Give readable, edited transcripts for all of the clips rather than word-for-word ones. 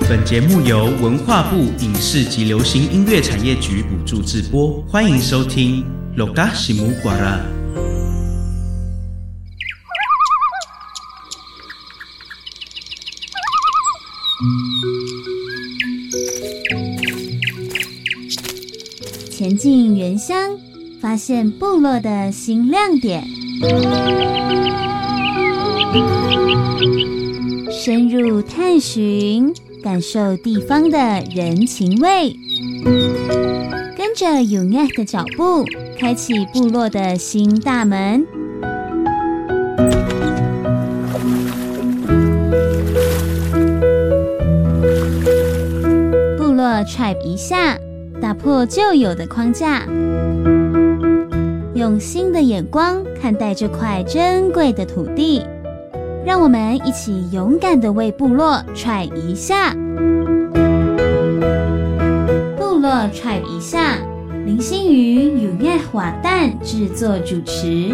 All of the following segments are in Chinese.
本节目由文化部影视及流行音乐产业局补助制播，欢迎收听 Loga Simu Guara。 前进原乡，发现部落的新亮点。深入探寻，感受地方的人情味。跟着有爱的脚步，开启部落的新大门。部落 Tribe 一下，打破旧有的框架，用新的眼光看待这块珍贵的土地。让我们一起勇敢地为部落 Tribe 一下。部落 Tribe 一下，林心瑜有爱华蛋制作主持。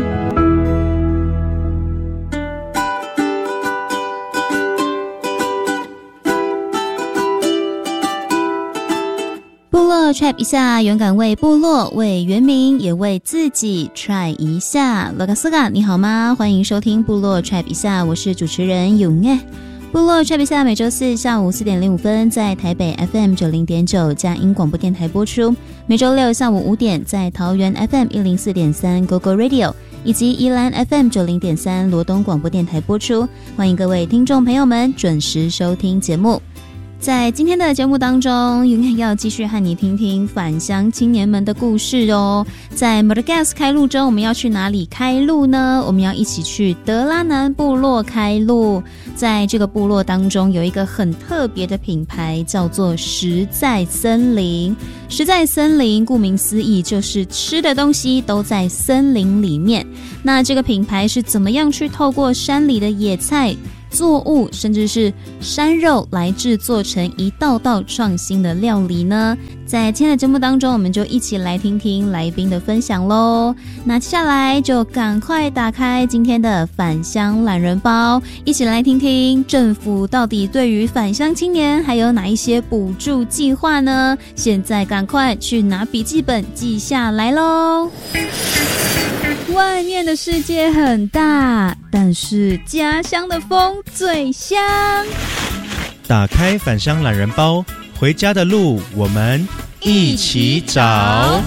部落 Tribe 一下，勇敢为部落、为原民，也为自己 Try 一下。罗嘎斯嘎，你好吗？欢迎收听部落 Tribe 一下，我是主持人永爱。部落 Tribe 一下每周四下午4点05分在台北 FM 90.9佳音广播电台播出，每周六下午5点在桃园 FM 104.3 GoGo Radio 以及宜兰 FM 90.3罗东广播电台播出。欢迎各位听众朋友们准时收听节目。在今天的节目当中，永远要继续和你听听返乡青年们的故事哦。在 Madagascar 开路中，我们要去哪里开路呢？我们要一起去德拉南部落开路。在这个部落当中，有一个很特别的品牌，叫做实在森林。实在森林顾名思义，就是吃的东西都在森林里面。那这个品牌是怎么样去透过山里的野菜、作物甚至是山肉来制作成一道道创新的料理呢？在今天的节目当中，我们就一起来听听来宾的分享咯。那接下来就赶快打开今天的返乡懒人包，一起来听听政府到底对于返乡青年还有哪一些补助计划呢？现在赶快去拿笔记本记下来咯。外面的世界很大，但是家乡的风最香。 打开返乡懒人包，回家的路我们一起找。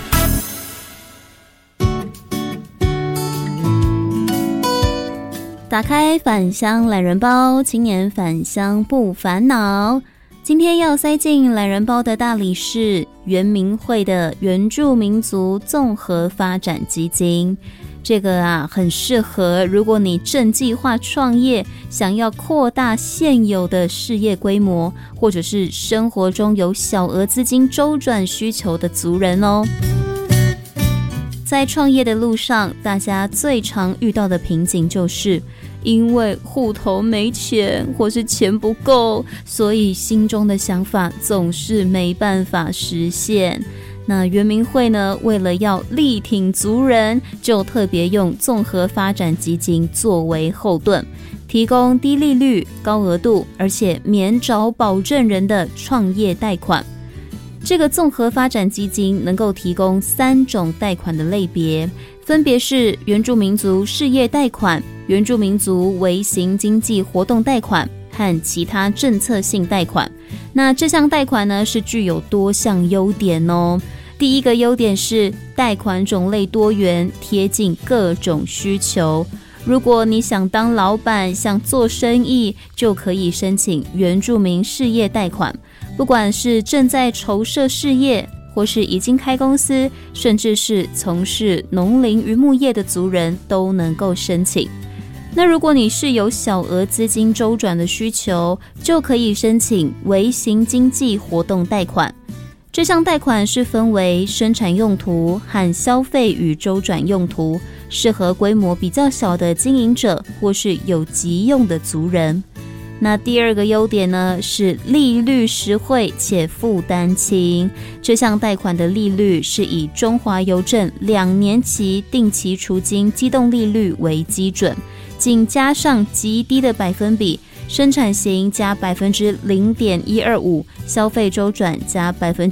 打开返乡懒人包，青年返乡不烦恼。今天要塞进懒人包的大礼是原民会的原住民族综合发展基金。这个很适合如果你正计划创业，想要扩大现有的事业规模，或者是生活中有小额资金周转需求的族人哦。在创业的路上，大家最常遇到的瓶颈就是因为户头没钱或是钱不够，所以心中的想法总是没办法实现。那原民会呢，为了要力挺族人，就特别用综合发展基金作为后盾，提供低利率、高额度而且免找保证人的创业贷款。这个综合发展基金能够提供3种贷款的类别，分别是原住民族事业贷款、原住民族微型经济活动贷款和其他政策性贷款。那这项贷款呢，是具有多项优点哦。第一个优点是贷款种类多元，贴近各种需求。如果你想当老板，想做生意，就可以申请原住民事业贷款。不管是正在筹设事业，或是已经开公司，甚至是从事农林渔牧业的族人都能够申请。那如果你是有小额资金周转的需求，就可以申请微型经济活动贷款。这项贷款是分为生产用途和消费与周转用途，适合规模比较小的经营者或是有急用的族人。那第二个优点呢，是利率实惠且负担轻。这项贷款的利率是以中华邮政2年期定期储金机动利率为基准，仅加上极低的百分比， 生产型加 0.125%， 消费周转加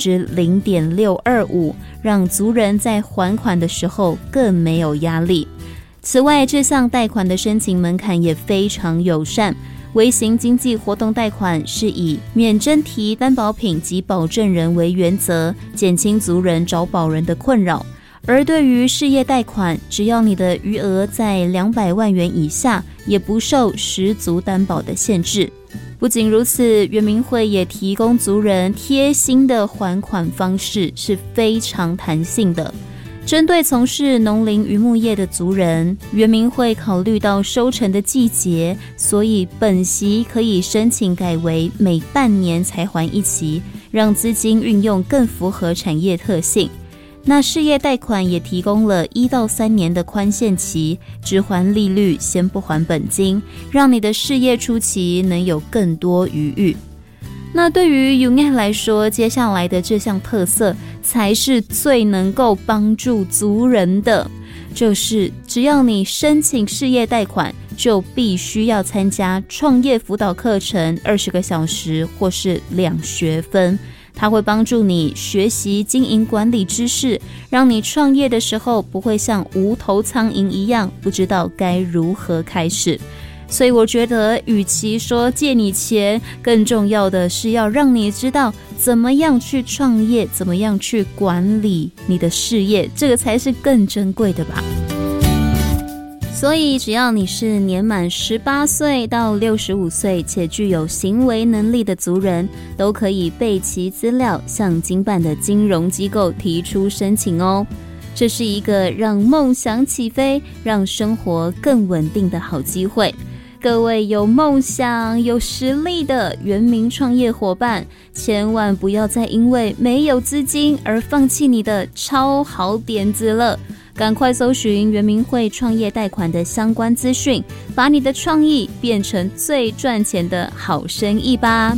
0.625%， 让族人在还款的时候更没有压力。此外，这项贷款的申请门槛也非常友善，微型经济活动贷款是以免征提担保品及保证人为原则，减轻族人找保人的困扰。而对于事业贷款，只要你的余额在200万元以下，也不受10族担保的限制。不仅如此，原民会也提供族人贴心的还款方式，是非常弹性的。针对从事农林渔牧业的族人，原民会考虑到收成的季节，所以本息可以申请改为每半年才还一期，让资金运用更符合产业特性。那事业贷款也提供了1到3年的宽限期，只还利率，先不还本金，让你的事业初期能有更多余裕。那对于 UNET 来说，接下来的这项特色才是最能够帮助族人的，就是只要你申请事业贷款，就必须要参加创业辅导课程20个小时或是2学分。它会帮助你学习经营管理知识，让你创业的时候不会像无头苍蝇一样，不知道该如何开始。所以我觉得与其说借你钱，更重要的是要让你知道怎么样去创业，怎么样去管理你的事业，这个才是更珍贵的吧。所以只要你是年满18岁到65岁且具有行为能力的族人，都可以备齐资料向经办的金融机构提出申请哦。这是一个让梦想起飞，让生活更稳定的好机会。各位有梦想、有实力的原民创业伙伴，千万不要再因为没有资金而放弃你的超好点子了。赶快搜寻原民会创业贷款的相关资讯，把你的创意变成最赚钱的好生意吧。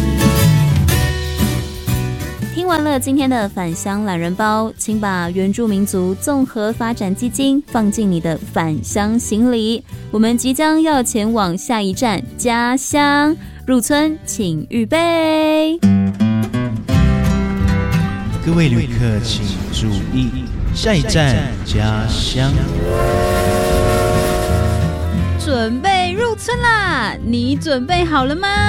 听完了今天的返乡懒人包，请把原住民族综合发展基金放进你的返乡行李。我们即将要前往下一站家乡，入村请预备。 各位旅客请注意，下一站家乡。 准备入村啦，你准备好了吗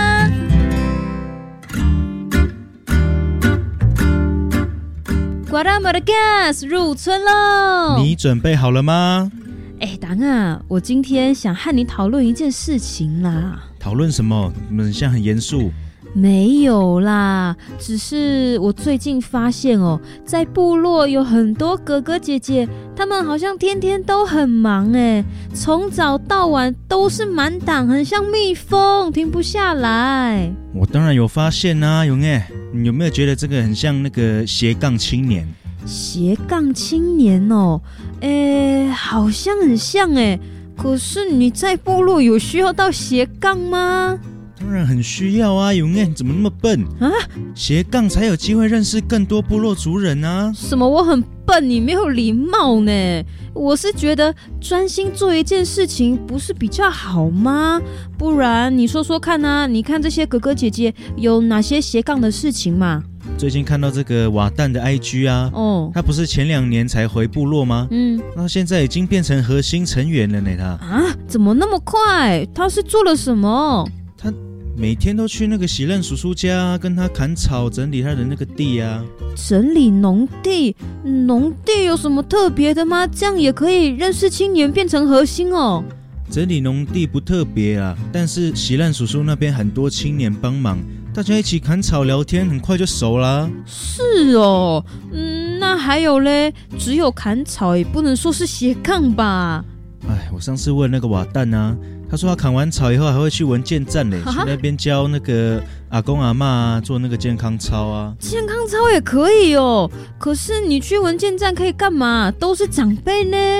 ？Guaramargas 入村喽！ 你准备好了吗？ 党啊，我今天想和你讨论一件事情啦。 讨论什么？你们像很严肃。 没有啦，只是我最近发现在部落有很多哥哥姐姐，他们好像天天都很忙从早到晚都是满档，很像蜜蜂，停不下来。 我当然有发现啊，永你有没有觉得这个很像那个斜杠青年？ 斜杠青年好像很像可是你在部落有需要到斜杠吗？ 当然很需要啊，永你怎么那么笨啊？斜杠才有机会认识更多部落族人啊！ 什么我很笨？你没有礼貌呢。我是觉得专心做一件事情不是比较好吗？不然你说说看啊，你看这些哥哥姐姐有哪些斜杠的事情嘛？ 最近看到这个瓦旦的 IG 啊，他不是前2年才回部落吗？那现在已经变成核心成员了呢。他怎么那么快？他是做了什么？ 他每天都去那个喜任叔叔家，跟他砍草整理他的那个地啊。 整理农地？农地有什么特别的吗？这样也可以认识青年变成核心哦。 整理农地不特别啊，但是喜任叔叔那边很多青年帮忙，大家一起砍草聊天，很快就熟啦。 是哦，那还有嘞？只有砍草也不能说是斜杠吧？ 我上次问那个瓦旦啊，他说他砍完草以后还会去文健站嘞，去那边教那个阿公阿嬷做那个健康操啊。 健康操也可以哦，可是你去文健站可以干嘛？都是长辈呢。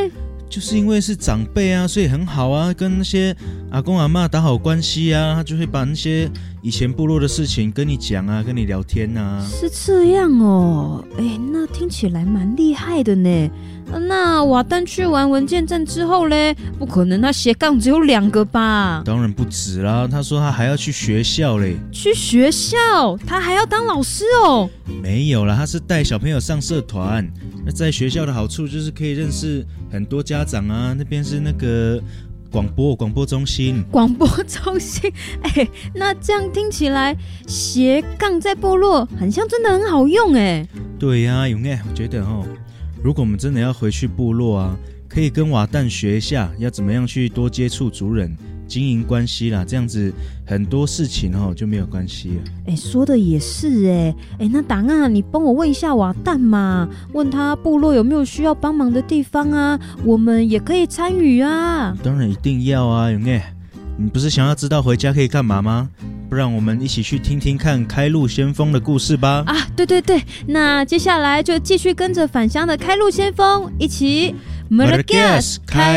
就是因为是长辈啊，所以很好啊，跟那些阿公阿嬷打好关系啊，他就会把那些以前部落的事情跟你讲啊，跟你聊天啊。 是这样哦，那听起来蛮厉害的呢。那瓦旦去完文件站之后嘞，不可能他斜杠只有2个吧？ 当然不止啦，他说他还要去学校嘞。 去学校？他还要当老师哦？ 没有啦，他是带小朋友上社团。那在学校的好处就是可以认识很多家长啊，那边是那个广播中心。广播中心， 那这样听起来斜杠在部落很像真的很好用哎。 对呀，永爱，我觉得如果我们真的要回去部落啊，可以跟瓦旦学一下，要怎么样去多接触族人，经营关系啦，这样子很多事情就没有关系了。 说的也是那档案你帮我问一下瓦旦嘛，问他部落有没有需要帮忙的地方啊，我们也可以参与啊。 当然一定要啊，永爱，你不是想要知道回家可以干嘛吗？不然我们一起去听听看开路先锋的故事吧。 啊，对对对，那接下来就继续跟着返乡的开路先锋一起 Maragas 开